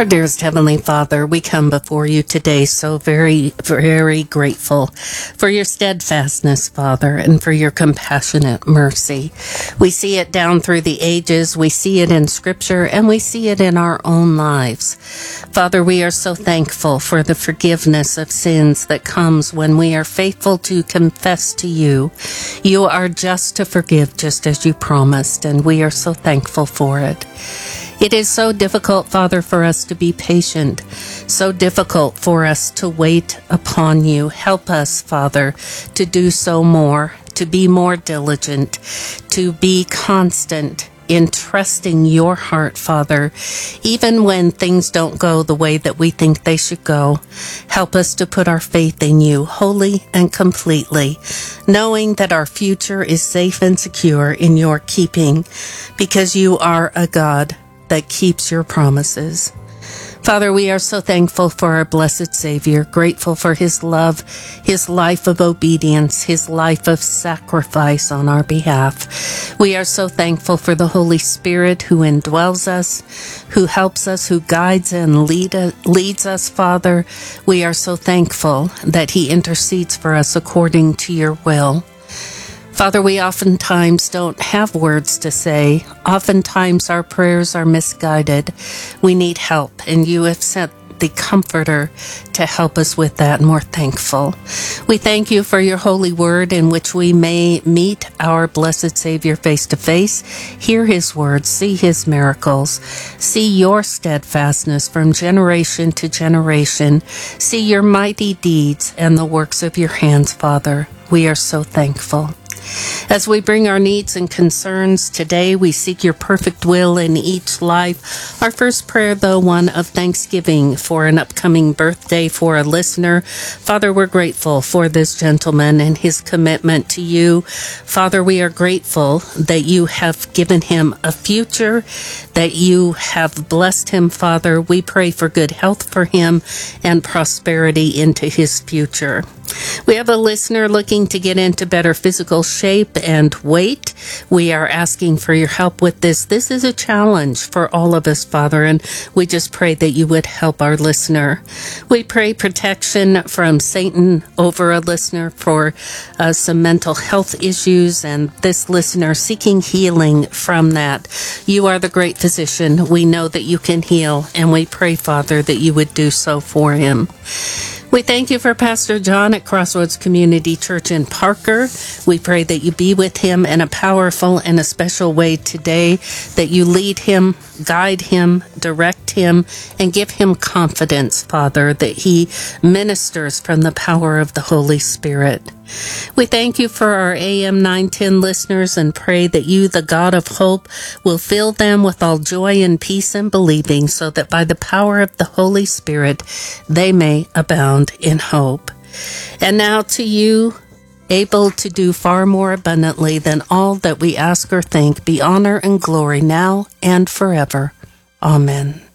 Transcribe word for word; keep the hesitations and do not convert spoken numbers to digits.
Our dearest Heavenly Father, we come before you today so very, very grateful for your steadfastness, Father, and for your compassionate mercy. We see it down through the ages, we see it in Scripture, and we see it in our own lives. Father, we are so thankful for the forgiveness of sins that comes when we are faithful to confess to you. You are just to forgive, just as you promised, and we are so thankful for it. It is so difficult, Father, for us to be patient, so difficult for us to wait upon you. Help us, Father, to do so more, to be more diligent, to be constant in trusting your heart, Father, even when things don't go the way that we think they should go. Help us to put our faith in you wholly and completely, knowing that our future is safe and secure in your keeping, because you are a God that keeps your promises. Father, we are so thankful for our blessed Savior, grateful for his love, his life of obedience, his life of sacrifice on our behalf. We are so thankful for the Holy Spirit who indwells us, who helps us, who guides and lead, leads us, Father. We are so thankful that he intercedes for us according to your will. Father, we oftentimes don't have words to say. Oftentimes our prayers are misguided. We need help, and you have sent the Comforter to help us with that, and we're thankful. We thank you for your holy word in which we may meet our blessed Savior face to face, hear his words, see his miracles, see your steadfastness from generation to generation, see your mighty deeds and the works of your hands, Father. We are so thankful. As we bring our needs and concerns today, we seek your perfect will in each life. Our first prayer, though, one of thanksgiving for an upcoming birthday for a listener. Father, we're grateful for this gentleman and his commitment to you. Father, we are grateful that you have given him a future, that you have blessed him, Father. We pray for good health for him and prosperity into his future. We have a listener looking to get into better physical shape and weight. We are asking for your help with this. This is a challenge for all of us, Father, and we just pray that you would help our listener. We pray protection from Satan over a listener for uh, some mental health issues, and this listener seeking healing from that. You are the great physician. We know that you can heal, and we pray, Father, that you would do so for him. We thank you for Pastor John at Crossroads Community Church in Parker. We pray that you be with him in a powerful and a special way today, that you lead him, guide him, direct him, and give him confidence, Father, that he ministers from the power of the Holy Spirit. We thank you for our A M nine ten listeners and pray that you, the God of hope, will fill them with all joy and peace and believing, so that by the power of the Holy Spirit they may abound in hope. And now to you, able to do far more abundantly than all that we ask or think, be honor and glory now and forever. Amen.